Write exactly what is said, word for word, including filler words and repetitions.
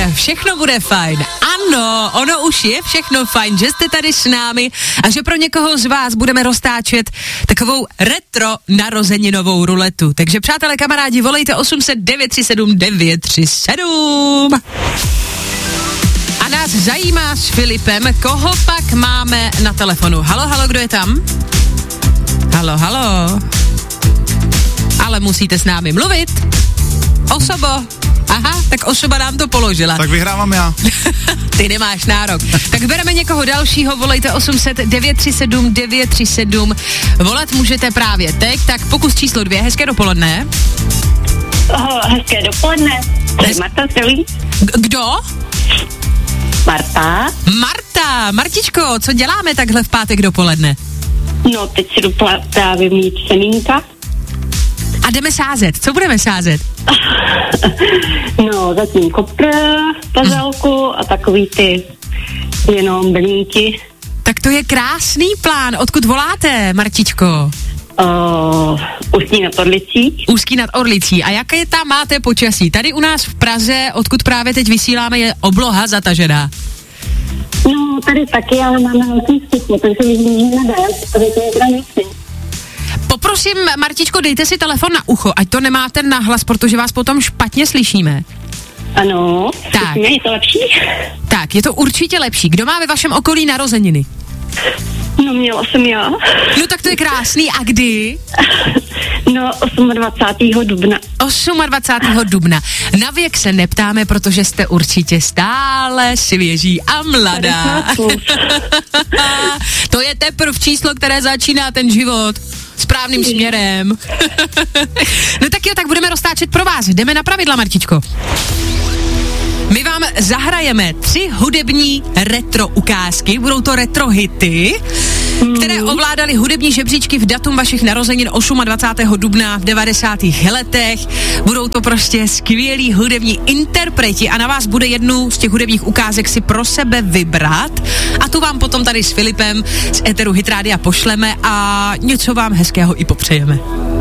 všechno bude fajn. Ano, ono už je všechno fajn, že jste tady s námi a že pro někoho z vás budeme roztáčet takovou retro narozeninovou ruletu. Takže přátelé, kamarádi, volejte osm set devět tři sedm devět tři sedm. A nás zajímá s Filipem, koho pak máme na telefonu. Halo, halo, kdo je tam? Halo, halo. Ale musíte s námi mluvit. Osobo. Aha, tak osoba nám to položila. Tak vyhrávám já. Ty nemáš nárok. Tak bereme někoho dalšího, volejte osm set devět tři sedm devět tři sedm. Volat můžete právě teď, tak pokus číslo dvě, hezké dopoledne. Oh, hezké dopoledne. Hez... Marta Celý. Kdo? Marta. Marta, Martičko, co děláme takhle v pátek dopoledne? No, teď si jdu právě mít semínka. A jdeme sázet. Co budeme sázet? No, zatím kopr, pazalku a takový ty jenom blínky. Tak to je krásný plán. Odkud voláte, Martičko? Uh, Ústí nad Orlicí. Ústí nad Orlicí. A jaké tam máte počasí? Tady u nás v Praze, odkud právě teď vysíláme, je obloha zatažená. No, tady taky, ale máme velký stupně, takže vidím na déšť, tady to je krásný. Poprosím, Martičko, dejte si telefon na ucho, ať to nemáte nahlas, protože vás potom špatně slyšíme. Ano, tak. Je to lepší? Tak, je to určitě lepší. Kdo má ve vašem okolí narozeniny? No, měla jsem já. No, tak to je krásný. A kdy? No, dvacátého osmého dubna. dvacátého osmého dubna. Na věk se neptáme, protože jste určitě stále svěží a mladá. To je teprv číslo, které začíná ten život správným směrem. No tak jo, tak budeme roztáčet pro vás. Jdeme na pravidla, Martičko. My vám zahrajeme tři hudební retro ukázky, budou to retro hity, mm. které ovládaly hudební žebříčky v datum vašich narozenin dvacátého osmého dubna v devadesátých letech. Budou to prostě skvělí hudební interpreti a na vás bude jednu z těch hudebních ukázek si pro sebe vybrat a tu vám potom tady s Filipem z Eteru Hit Rádia pošleme a něco vám hezkého i popřejeme. Děkuji. 'Děkuju. No tak jdeme na to? Jdeme na to. Tak roztáčíme právě teď.